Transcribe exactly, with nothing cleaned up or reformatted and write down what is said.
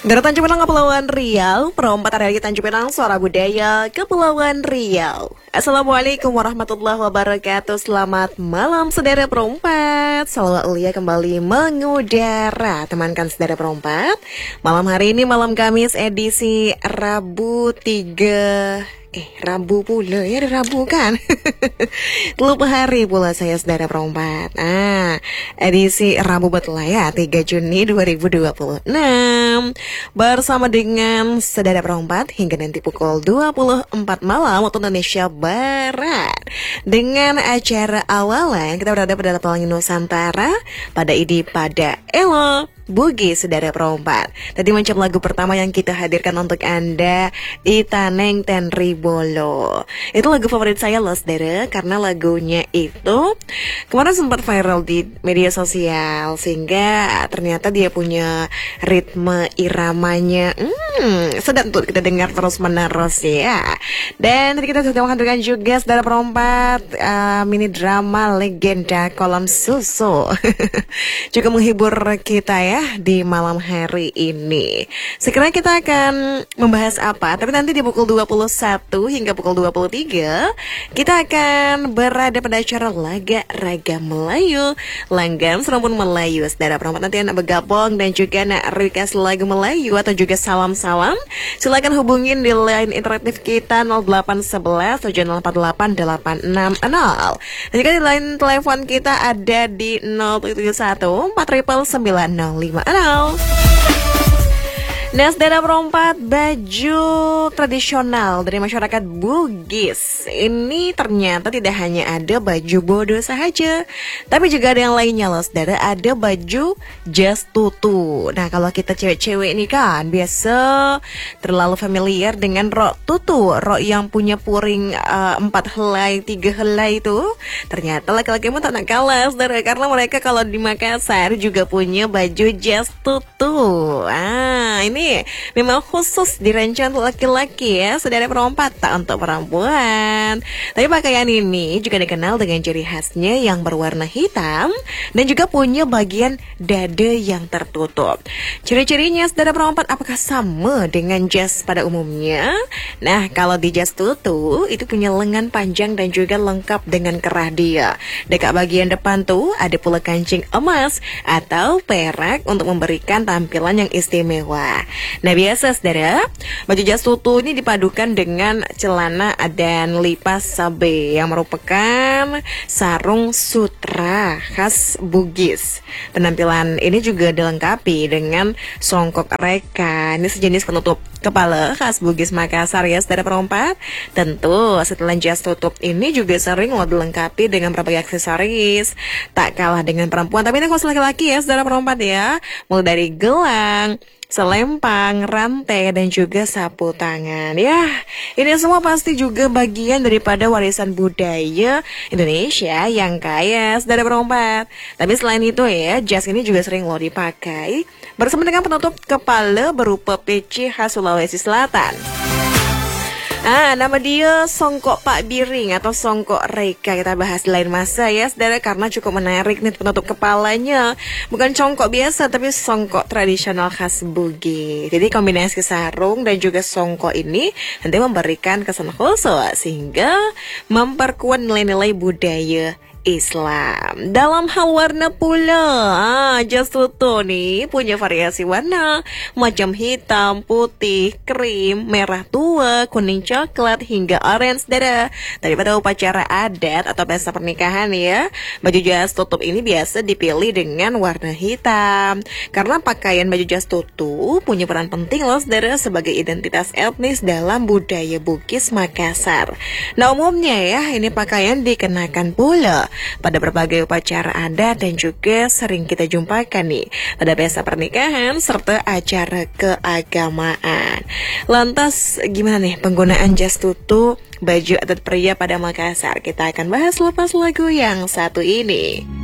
Dari Tanjung Pinang Kepulauan Riau, perompak hari Tanjung Pinang Suara Budaya Kepulauan Riau. Assalamualaikum warahmatullahi wabarakatuh. Selamat malam saudara perompak. Salawat ulia kembali mengudara. Temankan saudara perompak. Malam hari ini malam Kamis edisi Rabu tiga Eh, Rabu pula ya, ada Rabu kan? Lupa hari pula saya saudara perompak. Ah, edisi Rabu betul ya, tiga Juni dua ribu dua puluh enam. Bersama dengan saudara perompak hingga nanti pukul dua puluh empat malam waktu Indonesia Barat. Dengan acara awalan kita berada pada Pelangi Nusantara pada ini pada Elo Bugi saudara perompak. Tadi macam lagu pertama yang kita hadirkan untuk Anda, Itaneng Tenri Bolo. Itu lagu favorit saya loh saudara, karena lagunya itu kemarin sempat viral di media sosial, sehingga ternyata dia punya ritme iramanya hmm, sedap untuk kita dengar terus menerus ya. Dan tadi kita sudah menghadirkan juga saudara perompak uh, mini drama Legenda Kolam Susu. Juga menghibur kita ya di malam hari ini. Sekiranya kita akan membahas apa, tapi nanti di pukul dua puluh satu hingga pukul dua puluh tiga kita akan berada pada acara Laga Raga Melayu, Langgan Serempun Melayu. Saudara perempuan nanti anak bergabung dan juga nak request lagu Melayu atau juga salam-salam, silakan hubungin di line interaktif kita nol delapan satu satu tujuh nol empat delapan delapan enam nol. Dan juga di line telepon kita ada di nol tujuh satu empat sembilan sembilan nol lima nol. Nah, saudara perompak, baju tradisional dari masyarakat Bugis ini ternyata tidak hanya ada baju bodo saja, tapi juga ada yang lainnya loh saudara, ada baju jas tutu. Nah, kalau kita cewek-cewek ini kan biasa terlalu familiar dengan rok tutu, rok yang punya puring uh, empat helai, tiga helai itu. Ternyata laki-laki pun tak nak kalah saudara, karena mereka kalau di Makassar juga punya baju jas tutu. Ah, ini memang khusus dirancang untuk laki-laki ya, saudara perompak, tak untuk perempuan. Tapi pakaian ini juga dikenal dengan ciri khasnya yang berwarna hitam dan juga punya bagian dada yang tertutup. Ciri-cirinya saudara perompak apakah sama dengan jas pada umumnya? Nah, kalau di jas tutu itu punya lengan panjang dan juga lengkap dengan kerah dia. Dekat bagian depan tuh ada pula kancing emas atau perak untuk memberikan tampilan yang istimewa. Nah, biasa saudara, baju jas tutu ini dipadukan dengan celana dan lipas sabe yang merupakan sarung sutra khas Bugis. Penampilan ini juga dilengkapi dengan songkok reka, ini sejenis penutup kepala khas Bugis Makassar ya saudara perompak. Tentu setelan jas tutup ini juga sering loh dilengkapi dengan berbagai aksesoris, tak kalah dengan perempuan, tapi ini khusus laki-laki ya saudara perompak ya, mulai dari gelang, selempang, rantai, dan juga sapu tangan. Ya, ini semua pasti juga bagian daripada warisan budaya Indonesia yang kaya, saudara perompak. Tapi selain itu ya, jas ini juga sering loh dipakai bersama dengan penutup kepala berupa peci khas Sulawesi Selatan. Ah, nama dia songkok Pak Biring atau songkok reka. Kita bahas di lain masa ya saudara, karena cukup menarik nih penutup kepalanya. Bukan songkok biasa, tapi songkok tradisional khas Bugis. Jadi kombinasi sarung dan juga songkok ini nanti memberikan kesan khusus sehingga memperkuat nilai-nilai budaya Islam. Dalam hal warna pula, ah, jas tutu nih punya variasi warna macam hitam, putih, krim, merah tua, kuning coklat hingga orange saudara. Daripada upacara adat atau pesta pernikahan ya, baju jas tutup ini biasa dipilih dengan warna hitam karena pakaian baju jas tutu punya peran penting loh saudara sebagai identitas etnis dalam budaya Bugis Makassar. Nah, umumnya ya ini pakaian dikenakan pula pada berbagai upacara adat dan juga sering kita jumpakan nih pada pesta pernikahan serta acara keagamaan. Lantas gimana nih penggunaan jas tutu baju adat pria pada Makassar? Kita akan bahas lepas lagu yang satu ini.